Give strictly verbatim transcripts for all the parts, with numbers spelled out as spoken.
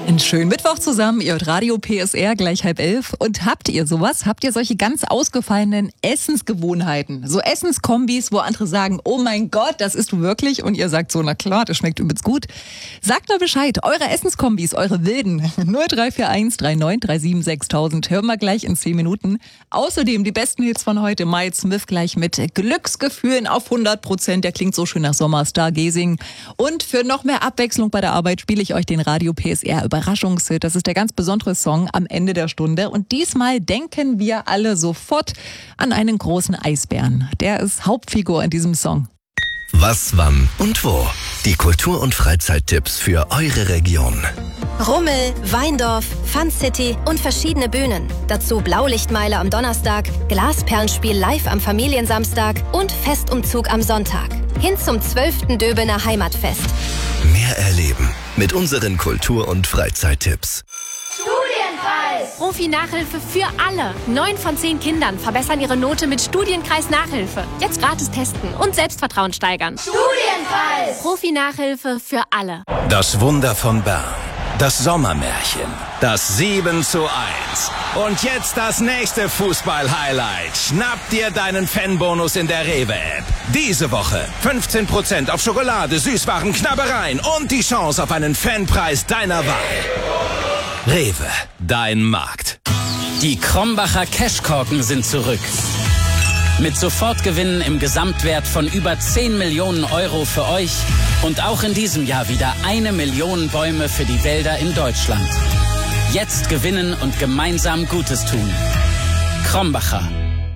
Einen schönen Mittwoch zusammen, ihr hört Radio P S R, gleich halb elf. Und habt ihr sowas? Habt ihr solche ganz ausgefallenen Essensgewohnheiten? So Essenskombis, wo andere sagen, oh mein Gott, das isst du wirklich? Und ihr sagt so, na klar, das schmeckt übelst gut. Sagt mal Bescheid, eure Essenskombis, eure wilden. null drei vier eins drei neun drei sieben sechstausend. Hören wir gleich in zehn Minuten. Außerdem die besten Hits von heute. Miles Smith gleich mit Glücksgefühlen auf hundert Prozent. Der klingt so schön nach Sommer, Stargazing. Und für noch mehr Abwechslung bei der Arbeit spiele ich euch den Radio P S R Überraschungshit. Das ist der ganz besondere Song am Ende der Stunde. Und diesmal denken wir alle sofort an einen großen Eisbären. Der ist Hauptfigur in diesem Song. Was, wann und wo? Die Kultur- und Freizeittipps für eure Region. Rummel, Weindorf, Fun City und verschiedene Bühnen. Dazu Blaulichtmeile am Donnerstag, Glasperlenspiel live am Familiensamstag und Festumzug am Sonntag. Hin zum zwölften Döbener Heimatfest. Mehr erleben mit unseren Kultur- und Freizeittipps. Studienkreis! Profi-Nachhilfe für alle. Neun von zehn Kindern verbessern ihre Note mit Studienkreis-Nachhilfe. Jetzt gratis testen und Selbstvertrauen steigern. Studienkreis! Profi-Nachhilfe für alle. Das Wunder von Bern. Das Sommermärchen. Das sieben zu eins. Und jetzt das nächste Fußball-Highlight. Schnapp dir deinen Fanbonus in der Rewe-App. Diese Woche fünfzehn Prozent auf Schokolade, Süßwaren, Knabbereien und die Chance auf einen Fanpreis deiner Wahl. Rewe, dein Markt. Die Krombacher Cashkorken sind zurück. Mit Sofortgewinnen im Gesamtwert von über zehn Millionen Euro für euch und auch in diesem Jahr wieder eine Million Bäume für die Wälder in Deutschland. Jetzt gewinnen und gemeinsam Gutes tun. Krombacher.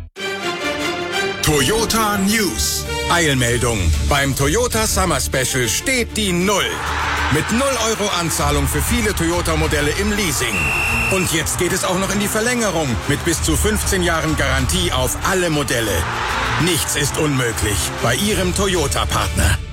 Toyota News. Eilmeldung. Beim Toyota Summer Special steht die Null. Mit null Euro Anzahlung für viele Toyota-Modelle im Leasing. Und jetzt geht es auch noch in die Verlängerung mit bis zu fünfzehn Jahren Garantie auf alle Modelle. Nichts ist unmöglich bei Ihrem Toyota-Partner.